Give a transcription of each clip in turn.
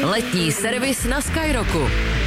Letní servis na Skyrocku.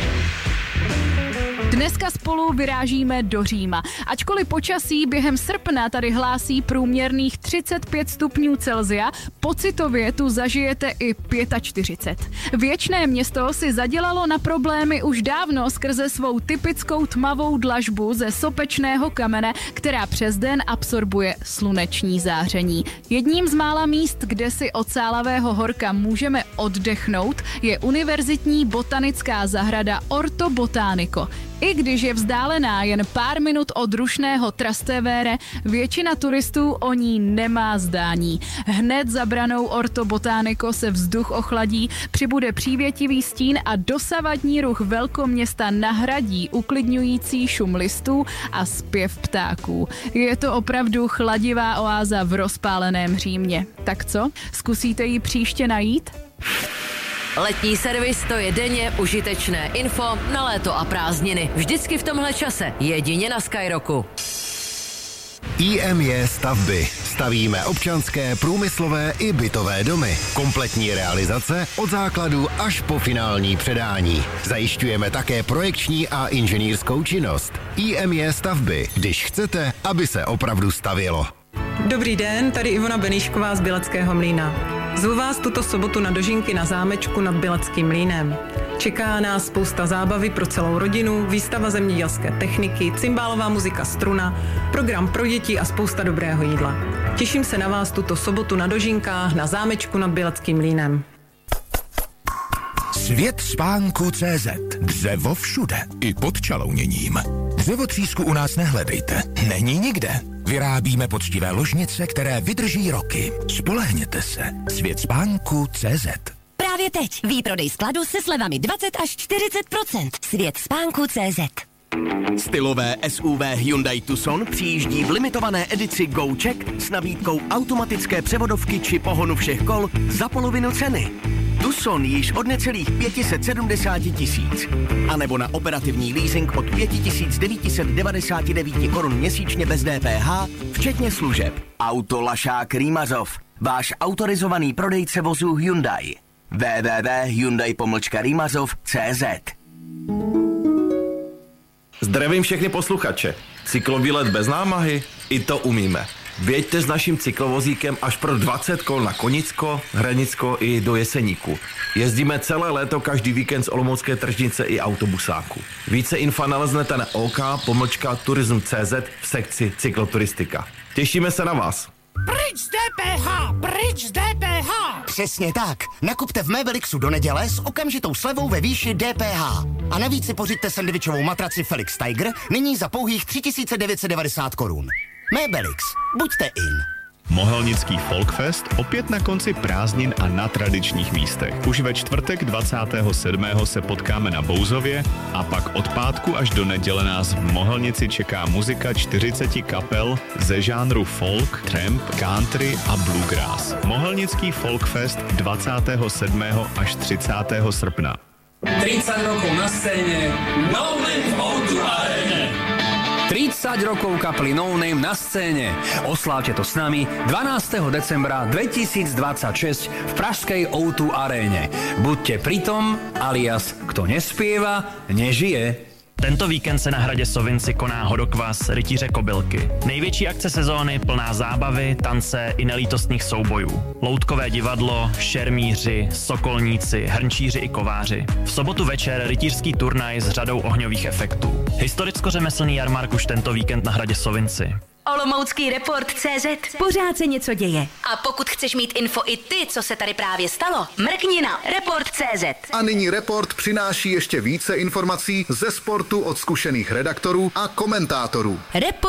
Dneska spolu vyrážíme do Říma. Ačkoliv počasí během srpna tady hlásí průměrných 35 stupňů Celsia, pocitově tu zažijete i 45. Věčné město si zadělalo na problémy už dávno skrze svou typickou tmavou dlažbu ze sopečného kamene, která přes den absorbuje sluneční záření. Jedním z mála míst, kde si od Sálavého horka můžeme oddechnout, je univerzitní botanická zahrada Orto Botanico. I když je vzdálená jen pár minut od rušného Trastevere, většina turistů o ní nemá zdání. Hned za branou Orto Botanico se vzduch ochladí, přibude přívětivý stín a dosavadní ruch velkoměsta nahradí uklidňující šum listů a zpěv ptáků. Je to opravdu chladivá oáza v rozpáleném Římě. Tak co? Zkusíte ji příště najít? Letní servis, to je denně užitečné info na léto a prázdniny. Vždycky v tomhle čase, jedině na Skyrocku. IMJ Stavby. Stavíme občanské, průmyslové i bytové domy. Kompletní realizace od základu až po finální předání. Zajišťujeme také projekční a inženýrskou činnost. IMJ Stavby, když chcete, aby se opravdu stavělo. Dobrý den, tady Ivona Benýšková z Běleckého mlýna. Zvu vás tuto sobotu na dožinky na zámečku nad Běleckým mlýnem. Čeká nás spousta zábavy pro celou rodinu, výstava zemědělské techniky, cymbálová muzika struna, program pro děti a spousta dobrého jídla. Těším se na vás tuto sobotu na dožinkách na zámečku nad Běleckým mlýnem. Svět spánku.cz. Dřevo všude, i pod čalouněním. Dřevotřísku u nás nehledejte, není nikde. Vyrábíme poctivé ložnice, které vydrží roky. Spolehněte se. Svět spánku.cz. Právě teď. Výprodej skladu se slevami 20 až 40%. Svět spánku.cz. Stylové SUV Hyundai Tucson přijíždí v limitované edici GoCheck s nabídkou automatické převodovky či pohonu všech kol za polovinu ceny. Tucson již od necelých 570 000. A nebo na operativní leasing od 5999 korun měsíčně bez DPH, včetně služeb. Auto Lašák Rýmařov. Váš autorizovaný prodejce vozů Hyundai. www.hyundai-rýmařov.cz. Zdravím všechny posluchače. Cyklovýlet bez námahy? I to umíme. Věďte s naším cyklovozíkem až pro 20 kol na Konicko, Hranicko i do Jeseníku. Jezdíme celé léto každý víkend z Olomoucké tržnice i autobusáku. Více info naleznete na OK-turism.cz v sekci cykloturistika. Těšíme se na vás. Pryč z DPH! Pryč z DPH! Přesně tak. Nakupte v Mébelixu do neděle s okamžitou slevou ve výši DPH. A navíc si pořiďte sendvičovou matraci Felix Tiger nyní za pouhých 3990 korun. Mébelix. Buďte in. Mohelnický Folkfest opět na konci prázdnin a na tradičních místech. Už ve čtvrtek 27. se potkáme na Bouzově a pak od pátku až do neděle nás v Mohelnici čeká muzika 40 kapel ze žánru folk, tramp, country a bluegrass. Mohelnický Folkfest 27. až 30. srpna. 30 rokov na scéne No Name v O2 Arene. 30 rokov kapely No Name na scéne. Oslávte to s nami 12. decembra 2026 v pražskej O2 aréne. Buďte pritom, alias kto nespieva, nežije. Tento víkend se na hradě Sovinci koná Hodokvas Rytíře kobylky. Největší akce sezóny plná zábavy, tance i nelítostných soubojů. Loutkové divadlo, šermíři, sokolníci, hrnčíři i kováři. V sobotu večer rytířský turnaj s řadou ohňových efektů. Historicko-řemeslný jarmark už tento víkend na hradě Sovinci. Olomoucký report.cz. Pořád se něco děje. A pokud chceš mít info i ty, co se tady právě stalo, mrkni na report.cz. A nyní Report přináší ještě více informací ze sportu od zkušených redaktorů a komentátorů. Report